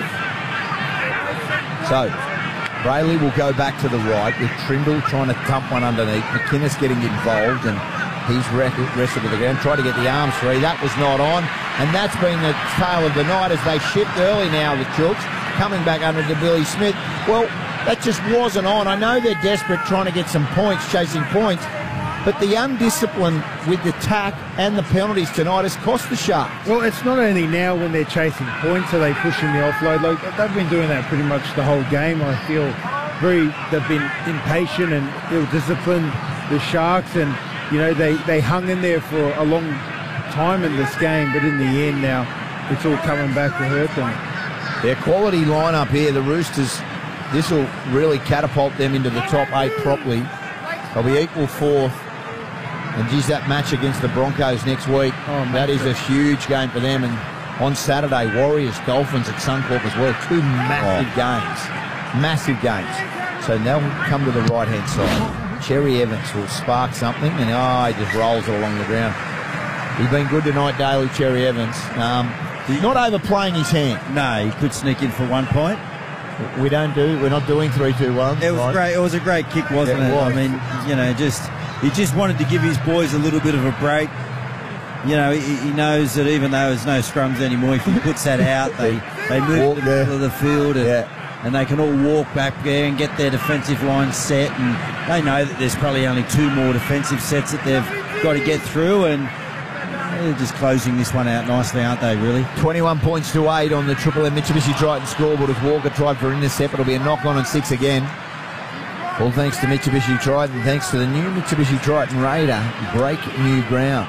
So, Brayley will go back to the right, with Trindle trying to dump one underneath. McInnes getting involved, and he's wrestled to the ground, tried to get the arms free. That was not on. And that's been the tale of the night as they shift early now, the Chooks, coming back under to Billy Smith. Well, that just wasn't on. I know they're desperate trying to get some points, chasing points, but the undiscipline with the tack and the penalties tonight has cost the Sharks. Well, it's not only now when they're chasing points, are they pushing the offload. Like, they've been doing that pretty much the whole game. I feel they've been impatient and ill-disciplined, the Sharks, and you know, they hung in there for a long time in this game, but in the end now, it's all coming back to hurt them. Their quality lineup here, the Roosters, this will really catapult them into the top 8 properly. They'll be equal 4th. And geez, that match against the Broncos next week, that is a huge game for them. And on Saturday, Warriors, Dolphins at Suncorp as well. 2 massive games. Massive games. So now we'll come to the right-hand side. Cherry Evans will spark something, and he just rolls it along the ground. He's been good tonight, Daly Cherry Evans. Not overplaying his hand. No, he could sneak in for 1 point. We're not doing 3-2-1. It was great. It was a great kick, wasn't it? I mean, you know, he just wanted to give his boys a little bit of a break. You know, he knows that even though there's no scrums anymore, if he puts that out, they move to the middle of the field, and they can all walk back there and get their defensive line set, and they know that there's probably only 2 more defensive sets that they've got to get through, and they're just closing this one out nicely, aren't they, really? 21 points to 8 on the Triple M Mitsubishi Triton scoreboard as Walker tried for an intercept. It'll be a knock-on and 6 again. All thanks to Mitsubishi Triton, thanks to the new Mitsubishi Triton Raider. Break new ground.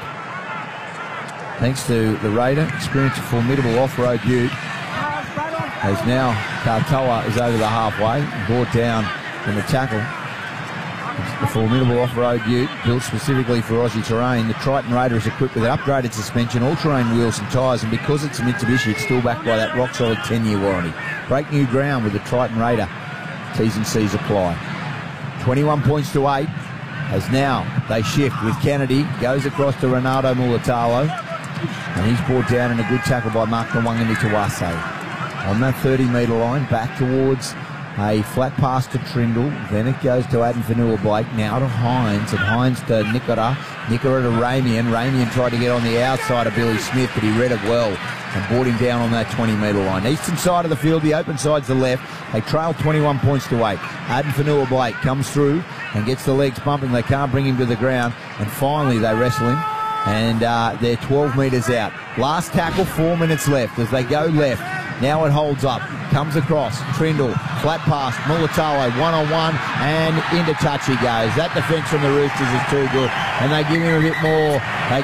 Thanks to the Raider, experience a formidable off-road ute. As now Katoa is over the halfway, brought down in the tackle. It's the formidable off-road ute built specifically for Aussie terrain. The Triton Raider is equipped with an upgraded suspension, all-terrain wheels and tyres, and because it's a Mitsubishi, it's still backed by that rock-solid 10-year warranty. Break new ground with the Triton Raider. T's and C's apply. 21 points to 8 as now they shift with Kennedy. Goes across to Ronaldo Mulatalo, and he's brought down in a good tackle by Mark Nwangani Tuwase. On that 30-metre line, back towards a flat pass to Trindle. Then it goes to Adam Fanua-Blake. Now to Hines, and Hines to Nicola. Nicola to Ramian. Ramian tried to get on the outside of Billy Smith, but he read it well and brought him down on that 20-metre line. Eastern side of the field, the open side's the left. They trail 21 points to 8. Adam Fanua-Blake comes through and gets the legs pumping. They can't bring him to the ground, and finally they wrestle him, and they're 12 metres out. Last tackle, 4 minutes left as they go left. Now it holds up, comes across, Trindle, flat pass, Mulatalo, one-on-one, and into touch he goes. That defence from the Roosters is too good, and they give him a bit more.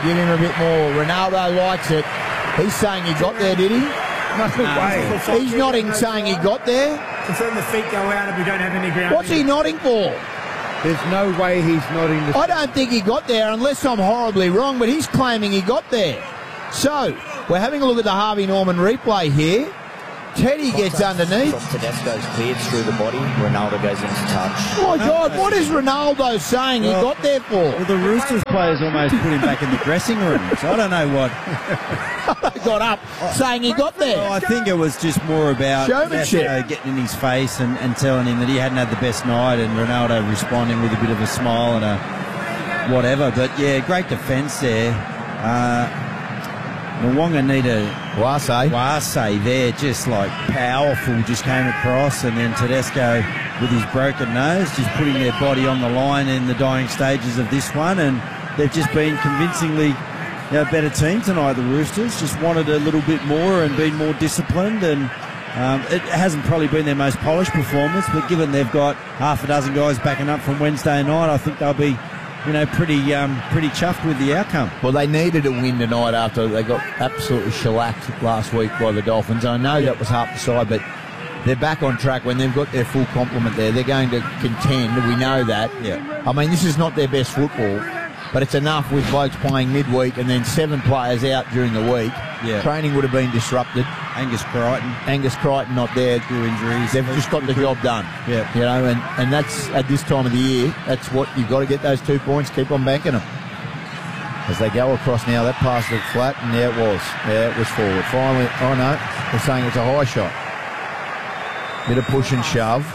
Ronaldo likes it. He's saying he got there, did he? No way. He's nodding, saying he got there. Confirm the feet go out if we don't have any ground. What's he nodding for? There's no way he's not in the... I don't think he got there, unless I'm horribly wrong, but he's claiming he got there. So, we're having a look at the Harvey Norman replay here. Teddy gets underneath. From Tedesco's cleared through the body. Ronaldo goes into touch. Oh, my God, what is Ronaldo saying he got there for? Well, the Roosters players almost put him back in the dressing room, so I don't know what. Got up saying he got there. Well, I think it was just more about showmanship, getting in his face and telling him that he hadn't had the best night, and Ronaldo responding with a bit of a smile and a whatever. But, yeah, great defence there. Wase there, just like powerful, just came across, and then Tedesco with his broken nose, just putting their body on the line in the dying stages of this one, and they've just been convincingly better team tonight, the Roosters. Just wanted a little bit more and been more disciplined, and it hasn't probably been their most polished performance, but given they've got half a dozen guys backing up from Wednesday night, I think they'll be pretty chuffed with the outcome. Well, they needed a win tonight after they got absolutely shellacked last week by the Dolphins. I know that was half the side, but they're back on track when they've got their full complement there. They're going to contend. We know that. Yeah. I mean, this is not their best football, but it's enough with blokes playing midweek and then 7 players out during the week. Yeah. Training would have been disrupted. Angus Crichton not there through injuries. They've just got the job done. Yeah. And that's at this time of the year. That's what you've got to get those 2 points. Keep on banking them. As they go across now, that pass looked flat, and there it was. Yeah, it was forward. Finally, oh no, they're saying it's a high shot. Bit of push and shove.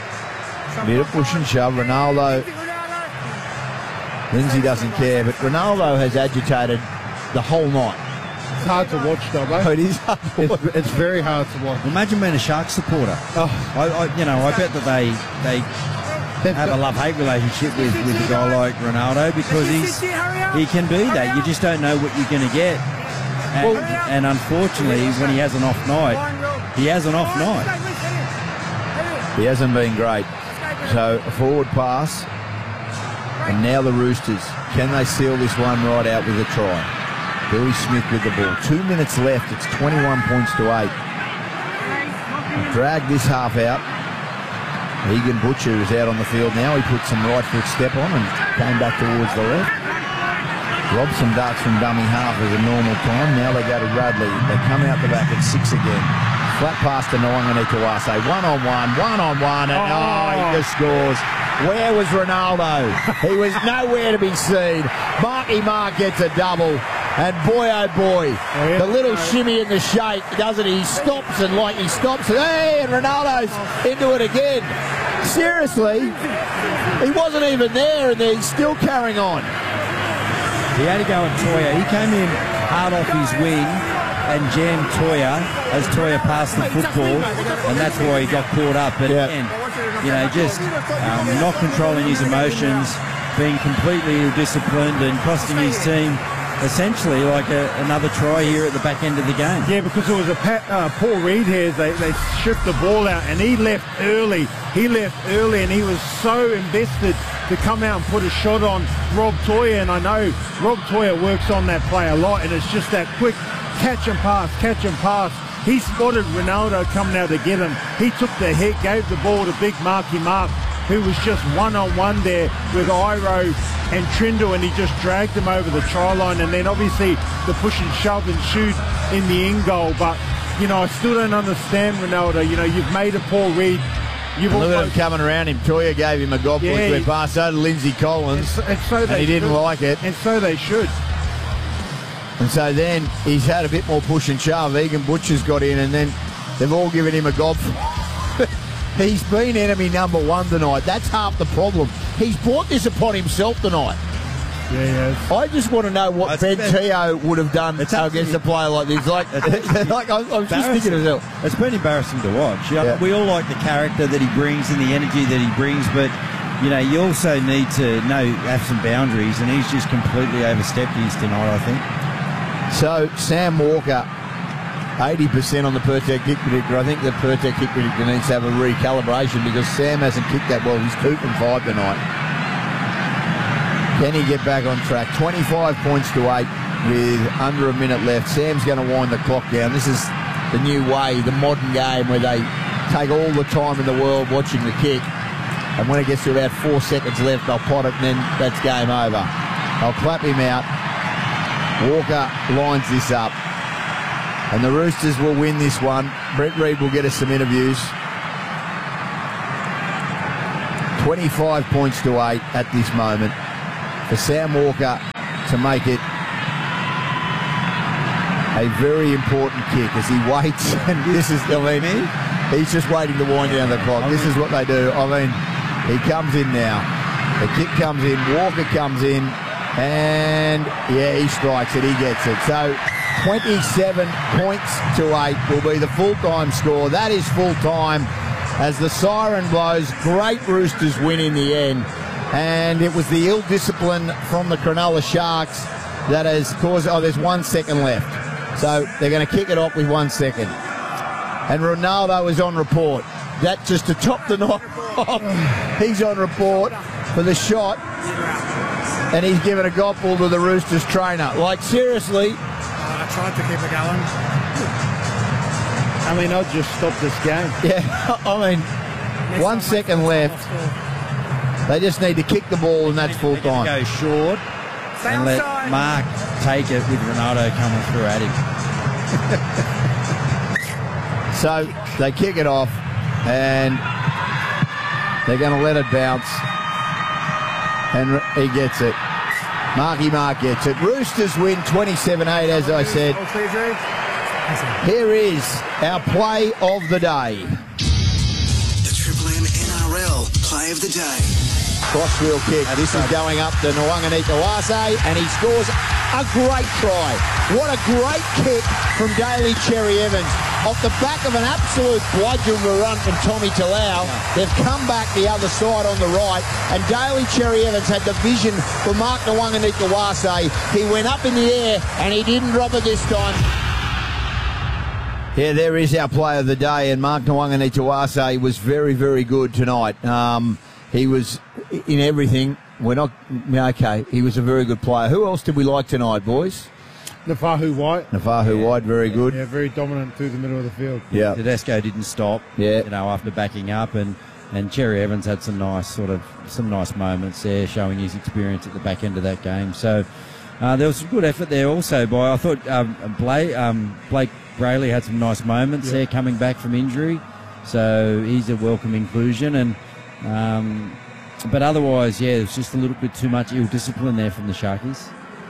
Ronaldo. Lindsay doesn't care, but Ronaldo has agitated the whole night. It's hard to watch, though, It is hard to watch. It's very hard to watch. Imagine being a Sharks supporter. I bet that they have a love-hate relationship with a guy like Ronaldo, because he can be that. You just don't know what you're going to get. And unfortunately, when he has an off night, he has an off night. He hasn't been great. So a forward pass. And now the Roosters. Can they seal this one right out with a try? Billy Smith with the ball. 2 minutes left. It's 21 points to 8. Drag this half out. Egan Butcher is out on the field now. He put some right foot step on and came back towards the left. Robbed some darts from dummy half as a normal time. Now they go to Radley. They come out the back at 6 again. Flat pass to Nawanganui Kawase. One-on-one, and he just scores. Where was Ronaldo? He was nowhere to be seen. Marky Mark gets a double. And boy, oh boy, the little shimmy in the shake, doesn't he? He stops, and hey, and Ronaldo's into it again. Seriously, he wasn't even there, and he's still carrying on. He had to go at Toya. He came in hard off his wing and jammed Toya as Toya passed the football, and that's why he got caught up. But again, just not controlling his emotions, being completely ill-disciplined and costing his team essentially like another try here at the back end of the game. Yeah, because it was a Paul Reid here. They stripped the ball out, and he left early. And he was so invested to come out and put a shot on Rob Toya. And I know Rob Toya works on that play a lot, and it's just that quick catch and pass. He spotted Ronaldo coming out to get him. He took the hit, gave the ball to big Marky Mark, who was just one-on-one there with Iro and Trindle, and he just dragged him over the try line. And then obviously the push and shove and shoot in the in goal. But, I still don't understand Ronaldo. You've made a Paul Reid. Look at him coming around him. Toya gave him a goblet pass over to Lindsay Collins, and he didn't like it. And so they should. And so then he's had a bit more push and shove. Egan Butcher's got in, and then they've all given him a gob. He's been enemy number one tonight. That's half the problem. He's brought this upon himself tonight. Yeah. I just want to know what Ben Teo would have done against a player like this. I'm just thinking of myself. It's been embarrassing to watch. We all like the character that he brings and the energy that he brings, but you also need to have some boundaries, and he's just completely overstepped his tonight, I think. So Sam Walker, 80% on the Pertek kick predictor. I think the Pertek kick predictor needs to have a recalibration, because Sam hasn't kicked that well. He's 2 from 5 tonight. Can he get back on track? 25 points to 8 with under a minute left. Sam's going to wind the clock down. This is the new way, the modern game, where they take all the time in the world watching the kick. And when it gets to about 4 seconds left, they'll pot it, and then that's game over. They'll clap him out. Walker lines this up. And the Roosters will win this one. Brett Reid will get us some interviews. 25 points to 8 at this moment for Sam Walker to make it a very important kick as he waits. And this is, he's just waiting to wind down the clock. This is what they do. He comes in now. The kick comes in. Walker comes in. And, he strikes it. He gets it. So, 27 points to 8 will be the full-time score. That is full-time as the siren blows. Great Roosters win in the end. And it was the ill discipline from the Cronulla Sharks that has caused... there's 1 second left. So, they're going to kick it off with 1 second. And Ronaldo is on report. That just to top the night off. He's on report for the shot. And he's given a golf ball to the Roosters trainer. Like, seriously. I tried to keep it going. I'll just stop this game. Yeah, 1 second left. They just need to kick the ball, and that's full time. Go short and let Mark take it with Ronaldo coming through at him. So they kick it off, and they're going to let it bounce. And he gets it. Mark gets it. Roosters win 27-8, as I said. Here is our play of the day. The Triple M NRL play of the day. Crossfield kick. This is going up to Ngawanganitawase, and he scores a great try. What a great kick from Daly Cherry Evans. Off the back of an absolute bludgeon run from Tommy Talau. They've come back the other side on the right, and Daly Cherry Evans had the vision for Mark Ngawanganitawase. He went up in the air, and he didn't drop it this time. Yeah, there is our play of the day, and Mark Ngawanganitawase was very, very good tonight. He was in everything. He was a very good player. Who else did we like tonight, boys? Nafahu White. Very good. Yeah, very dominant through the middle of the field. Yeah. Tedesco didn't stop. Yeah. After backing up, and Cherry Evans had some nice moments there, showing his experience at the back end of that game. So there was some good effort there also by, I thought, Blake Brayley had some nice moments there coming back from injury. So he's a welcome inclusion, and but otherwise, it's just a little bit too much ill discipline there from the Sharkies.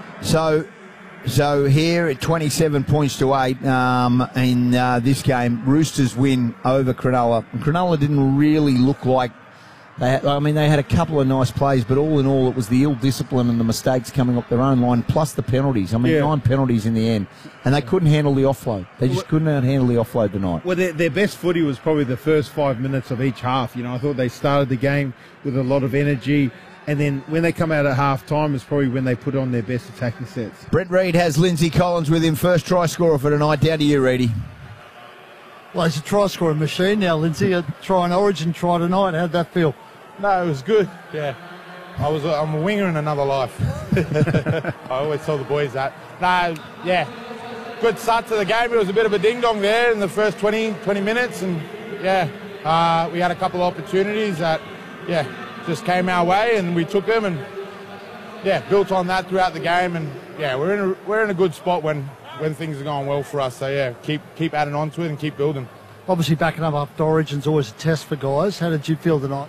So here at 27 points to 8 in this game, Roosters win over Cronulla. And Cronulla didn't really look like they had a couple of nice plays, but all in all, it was the ill discipline and the mistakes coming up their own line, plus the penalties. 9 penalties in the end, and they couldn't handle the offload. They just couldn't handle the offload tonight. Well, their best footy was probably the first 5 minutes of each half. I thought they started the game with a lot of energy. And then when they come out at half-time is probably when they put on their best attacking sets. Brett Reid has Lindsay Collins with him. First try scorer for tonight. Down to you, Reedy. Well, he's a try-scoring machine now, Lindsay. A try in Origin, try tonight. How'd that feel? No, it was good. Yeah. I'm a winger in another life. I always tell the boys that. No, yeah. Good start to the game. It was a bit of a ding-dong there in the first 20 minutes. And, we had a couple of opportunities that, just came our way, and we took them, and built on that throughout the game, and we're in a good spot when things are going well for us. So keep adding on to it and keep building. Obviously, backing up after Origin's always a test for guys. How did you feel tonight?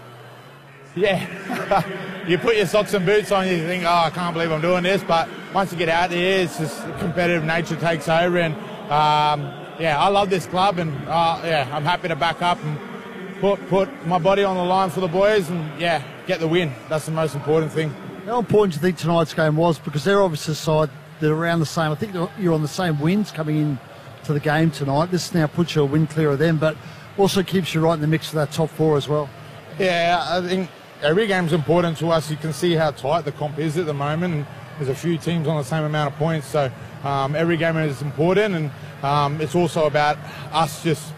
Yeah, you put your socks and boots on, you think, I can't believe I'm doing this, but once you get out there, it's just competitive nature takes over, and I love this club, and I'm happy to back up and put my body on the line for the boys and, get the win. That's the most important thing. How important do you think tonight's game was? Because they're obviously a side that are around the same. I think you're on the same wins coming in to the game tonight. This now puts you a win clear of them, but also keeps you right in the mix for that top 4 as well. Yeah, I think every game's important to us. You can see how tight the comp is at the moment, and there's a few teams on the same amount of points. So every game is important, and it's also about us just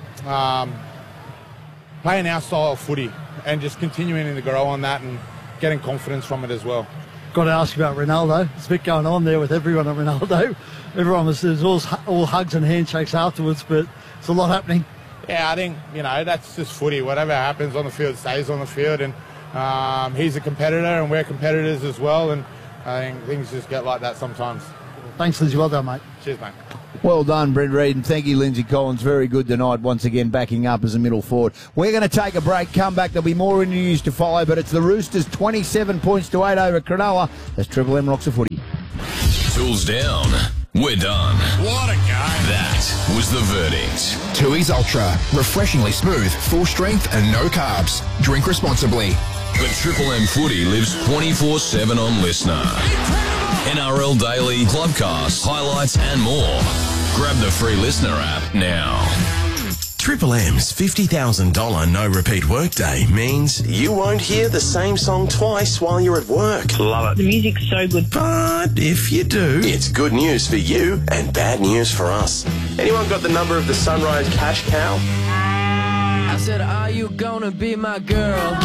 playing our style of footy and just continuing to grow on that and getting confidence from it as well. Got to ask you about Ronaldo. There's a bit going on there with everyone at Ronaldo. Everyone was all hugs and handshakes afterwards, but it's a lot happening. Yeah, I think, that's just footy. Whatever happens on the field stays on the field, and he's a competitor and we're competitors as well, and I think things just get like that sometimes. Thanks, Lindsay. Well done, mate. Cheers, mate. Well done, Brent Reid, and thank you, Lindsay Collins. Very good tonight, once again, backing up as a middle forward. We're going to take a break, come back. There'll be more news to follow, but it's the Roosters 27 points to 8 over Cronulla as Triple M rocks the footy. Tools down. We're done. What a game. That was the verdict. Tooheys Ultra. Refreshingly smooth, full strength and no carbs. Drink responsibly. But Triple M footy lives 24/7 on Listener. NRL Daily, Clubcast, highlights and more. Grab the free Listener app now. Triple M's $50,000 no repeat workday means you won't hear the same song twice while you're at work. Love it. The music's so good. But if you do, it's good news for you and bad news for us. Anyone got the number of the Sunrise Cash Cow? I said, are you gonna be my girl?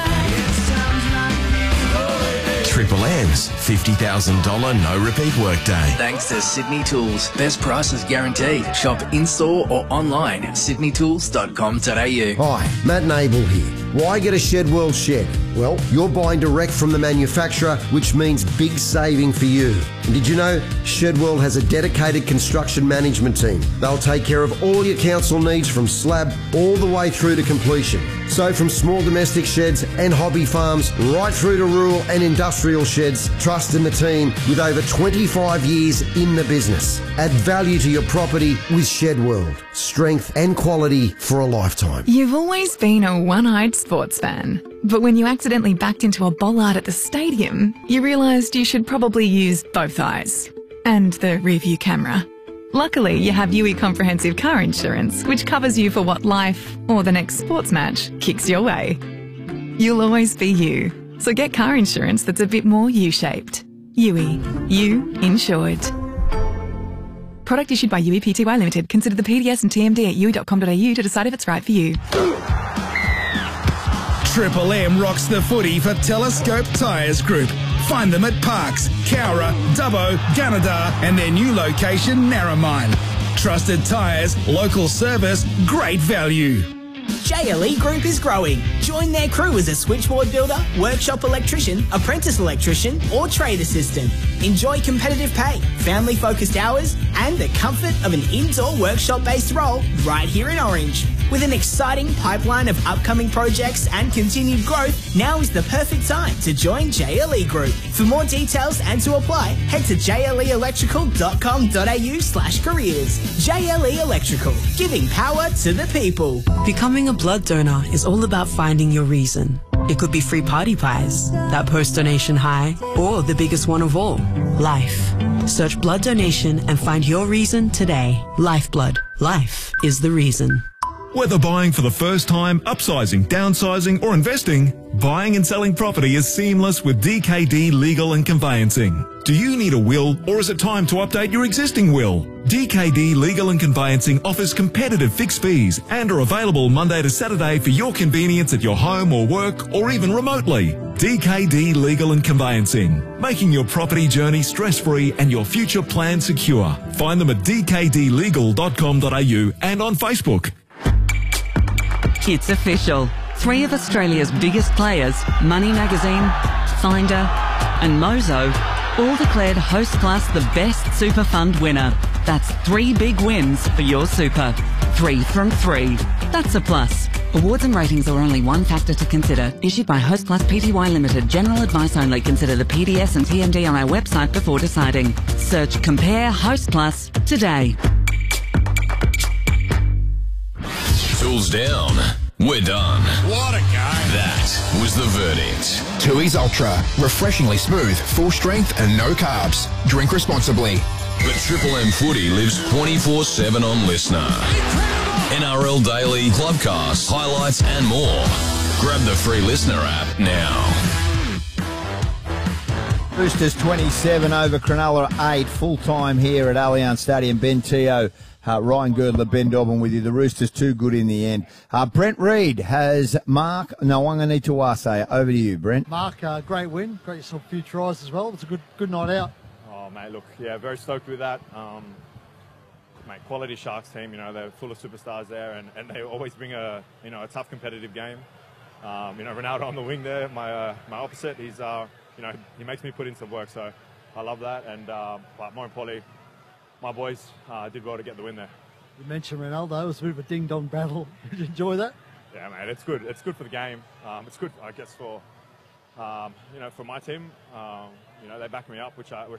Triple M's $50,000 no repeat workday. Thanks to Sydney Tools. Best prices guaranteed. Shop in-store or online at sydneytools.com.au. Hi, Matt Nable here. Why get a Shed World shed? Well, you're buying direct from the manufacturer, which means big saving for you. And did you know Shed World has a dedicated construction management team? They'll take care of all your council needs from slab all the way through to completion. So from small domestic sheds and hobby farms right through to rural and industrial sheds, trust in the team with over 25 years in the business. Add value to your property with Shed World. Strength and quality for a lifetime. You've always been a one-eyed sports fan. But when you accidentally backed into a bollard at the stadium, you realised you should probably use both eyes. And the rear-view camera. Luckily, you have UE Comprehensive Car Insurance, which covers you for what life, or the next sports match, kicks your way. You'll always be you. So get car insurance that's a bit more U-shaped. UE. You insured. Product issued by UE Pty Limited. Consider the PDS and TMD at UE.com.au to decide if it's right for you. Triple M rocks the footy for Telescope Tyres Group. Find them at Parks, Cowra, Dubbo, Gunnedah and their new location, Narromine. Trusted tyres, local service, great value. JLE Group is growing. Join their crew as a switchboard builder, workshop electrician, apprentice electrician or trade assistant. Enjoy competitive pay, family-focused hours and the comfort of an indoor workshop-based role right here in Orange. With an exciting pipeline of upcoming projects and continued growth, now is the perfect time to join JLE Group. For more details and to apply, head to jleelectrical.com.au/careers. JLE Electrical, giving power to the people. Becoming a blood donor is all about finding your reason. It could be free party pies, that post-donation high, or the biggest one of all, life. Search blood donation and find your reason today. Lifeblood. Life is the reason. Whether buying for the first time, upsizing, downsizing or investing, buying and selling property is seamless with DKD Legal and Conveyancing. Do you need a will or is it time to update your existing will? DKD Legal and Conveyancing offers competitive fixed fees and are available Monday to Saturday for your convenience at your home or work or even remotely. DKD Legal and Conveyancing, making your property journey stress-free and your future plan secure. Find them at dkdlegal.com.au and on Facebook. It's official. 3 of Australia's biggest players, Money Magazine, Finder and Mozo, all declared Hostplus the best super fund winner. That's 3 big wins for your super. 3 from 3. That's a plus. Awards and ratings are only one factor to consider. Issued by Hostplus Pty Limited. General advice only. Consider the PDS and TMD on our website before deciding. Search Compare Hostplus today. Tools down. We're done. What a game. That was the verdict. Tooheys Ultra. Refreshingly smooth, full strength and no carbs. Drink responsibly. But Triple M footy lives 24/7 on Listener. NRL Daily, Clubcast, highlights and more. Grab the free Listener app now. Roosters 27 over Cronulla 8. Full time here at Allianz Stadium. Ben Teo. Ryan Girdler, Ben Dobbin with you. The Roosters too good in the end. Brent Reid has Mark Nawaqanitawase. Over to you, Brent. Mark, great win. Got yourself a few tries as well. It's a good night out. Oh, mate, look, yeah, very stoked with that. mate, quality Sharks team. They're full of superstars there, and they always bring a tough competitive game. Ronaldo on the wing there, my opposite. He's he makes me put in some work, so I love that. And but more importantly, my boys did well to get the win there. You mentioned Ronaldo. It was a bit of a ding-dong battle. Did you enjoy that? Yeah, mate, it's good. It's good for the game. It's good, I guess, for for my team. They back me up, which